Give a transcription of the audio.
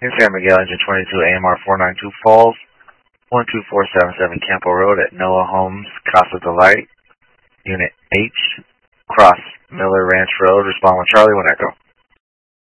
in San Miguel, engine 22, AMR 492 Falls, 12477 Campo Road at Noah Homes, Casa Delight, Unit H, Cross Miller Ranch Road. Respond with Charlie when Echo.